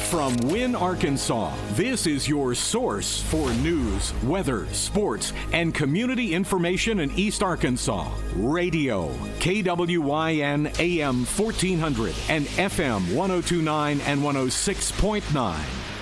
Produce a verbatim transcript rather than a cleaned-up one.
From Wynne, Arkansas, this is your source for news, weather, sports, and community information in East Arkansas. Radio, K W Y N A M fourteen hundred and F M one oh two point nine and one oh six point nine.